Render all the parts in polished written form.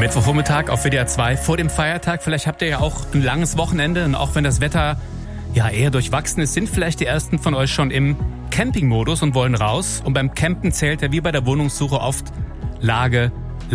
Mittwochvormittag auf WDR 2 vor dem Feiertag. Vielleicht habt ihr ja auch ein langes Wochenende und auch wenn das Wetter ja eher durchwachsen ist, sind vielleicht die ersten von euch schon im Campingmodus und wollen raus. Und beim Campen zählt ja wie bei der Wohnungssuche oft Lage.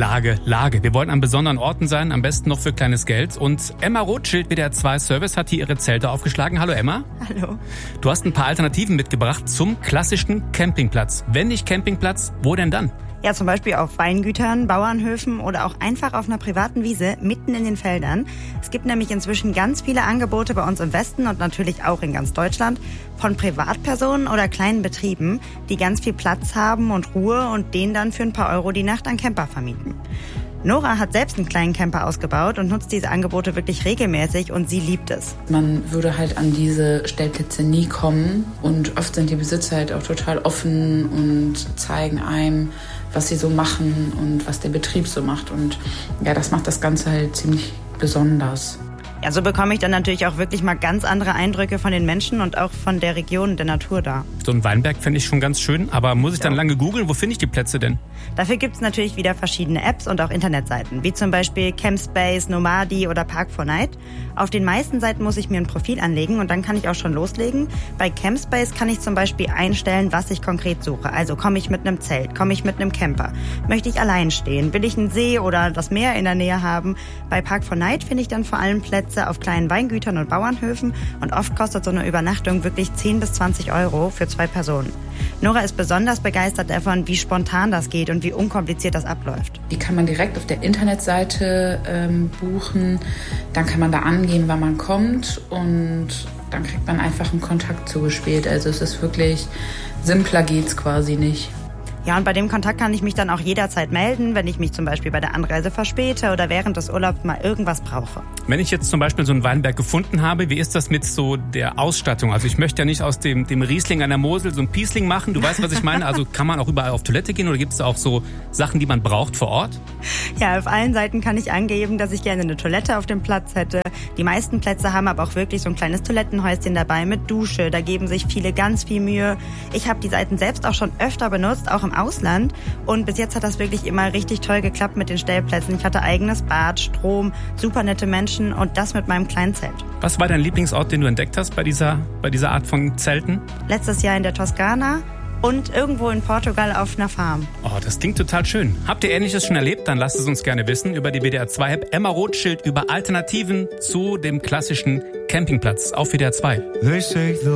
Wir wollen an besonderen Orten sein, am besten noch für kleines Geld. Und Emma Rothschild, WDR 2 Service, hat hier ihre Zelte aufgeschlagen. Hallo Emma. Hallo. Du hast ein paar Alternativen mitgebracht zum klassischen Campingplatz. Wenn nicht Campingplatz, wo denn dann? Ja, zum Beispiel auf Weingütern, Bauernhöfen oder auch einfach auf einer privaten Wiese mitten in den Feldern. Es gibt nämlich inzwischen ganz viele Angebote bei uns im Westen und natürlich auch in ganz Deutschland von Privatpersonen oder kleinen Betrieben, die ganz viel Platz haben und Ruhe und denen dann für ein paar Euro die Nacht an Camper vermieten. Nora hat selbst einen kleinen Camper ausgebaut und nutzt diese Angebote wirklich regelmäßig und sie liebt es. Man würde halt an diese Stellplätze nie kommen und oft sind die Besitzer halt auch total offen und zeigen einem, was sie so machen und was der Betrieb so macht. Und ja, das macht das Ganze halt ziemlich besonders. Ja, so bekomme ich dann natürlich auch wirklich mal ganz andere Eindrücke von den Menschen und auch von der Region, der Natur da. So ein Weinberg fände ich schon ganz schön, aber muss ich dann lange googeln? Wo finde ich die Plätze denn? Dafür gibt es natürlich wieder verschiedene Apps und auch Internetseiten, wie zum Beispiel Campspace, Nomadi oder Park4Night. Auf den meisten Seiten muss ich mir ein Profil anlegen und dann kann ich auch schon loslegen. Bei Campspace kann ich zum Beispiel einstellen, was ich konkret suche. Also komme ich mit einem Zelt, komme ich mit einem Camper, möchte ich allein stehen, will ich einen See oder das Meer in der Nähe haben. Bei Park4Night finde ich dann vor allem Plätze auf kleinen Weingütern und Bauernhöfen und oft kostet so eine Übernachtung wirklich 10 bis 20 Euro für 2 Personen. Nora ist besonders begeistert davon, wie spontan das geht und wie unkompliziert das abläuft. Die kann man direkt auf der Internetseite buchen. Dann kann man da angeben, wann man kommt und dann kriegt man einfach einen Kontakt zugespielt. Also es ist wirklich, simpler geht's quasi nicht. Ja, und bei dem Kontakt kann ich mich dann auch jederzeit melden, wenn ich mich zum Beispiel bei der Anreise verspäte oder während des Urlaubs mal irgendwas brauche. Wenn ich jetzt zum Beispiel so einen Weinberg gefunden habe, wie ist das mit so der Ausstattung? Also ich möchte ja nicht aus dem Riesling an der Mosel so ein Piesling machen, du weißt, was ich meine? Also kann man auch überall auf Toilette gehen oder gibt es da auch so Sachen, die man braucht vor Ort? Ja, auf allen Seiten kann ich angeben, dass ich gerne eine Toilette auf dem Platz hätte. Die meisten Plätze haben aber auch wirklich so ein kleines Toilettenhäuschen dabei mit Dusche. Da geben sich viele ganz viel Mühe. Ich habe die Seiten selbst auch schon öfter benutzt, auch im Ausland. Und bis jetzt hat das wirklich immer richtig toll geklappt mit den Stellplätzen. Ich hatte eigenes Bad, Strom, super nette Menschen und das mit meinem kleinen Zelt. Was war dein Lieblingsort, den du entdeckt hast bei dieser Art von Zelten? Letztes Jahr in der Toskana und irgendwo in Portugal auf einer Farm. Oh, das klingt total schön. Habt ihr Ähnliches schon erlebt? Dann lasst es uns gerne wissen über die WDR 2-App. Emma Rothschild über Alternativen zu dem klassischen Campingplatz auf WDR 2.